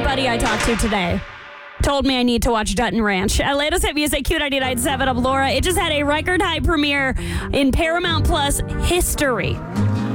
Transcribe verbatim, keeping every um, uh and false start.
Everybody I talked to today told me I need to watch Dutton Ranch. Uh, latest hit music, Q ninety-nine point seven. I'm Laura. It just had a record high premiere in Paramount Plus history.